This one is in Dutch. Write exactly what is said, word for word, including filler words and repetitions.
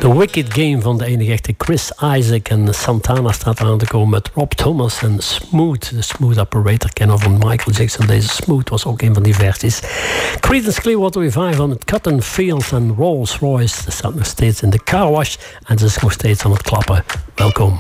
The Wicked Game van de enige echte Chris Isaac. En Santana staat aan te komen met Rob Thomas en Smooth. De Smooth Operator kennen van Michael Jackson. Deze Smooth was ook een van die versies. Creedence Clearwater Revival aan het Cotton Fields en Rolls Royce. Ze staat nog steeds in de car wash en ze is nog steeds aan het klappen. Welkom.